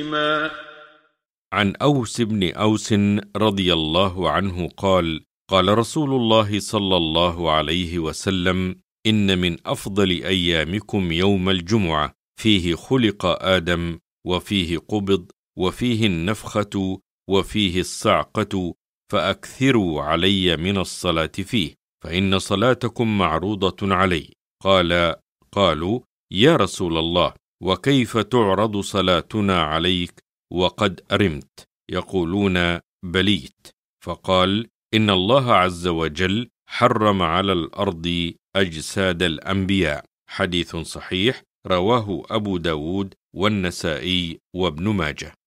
عن أوس بن أوس رضي الله عنه قال: قال رسول الله صلى الله عليه وسلم: إن من أفضل أيامكم يوم الجمعة، فيه خلق آدم، وفيه قبض، وفيه النفخة، وفيه الصعقة، فأكثروا علي من الصلاة فيه، فإن صلاتكم معروضة علي. قالوا: يا رسول الله، وكيف تعرض صلاتنا عليك وقد أرمت؟ يقولون: بليت. فقال: إن الله عز وجل حرم على الأرض أجساد الأنبياء. حديث صحيح رواه أبو داود والنسائي وابن ماجه.